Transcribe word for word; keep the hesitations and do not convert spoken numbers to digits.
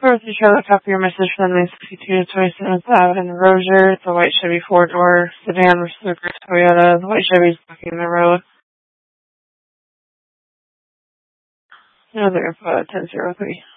First, you try to copy your message from the sixty-two to twenty-seventh Avenue in Rozier. It's a white Chevy four-door sedan versus a gray Toyota. The white Chevy is blocking the road. Another input, ten zero three.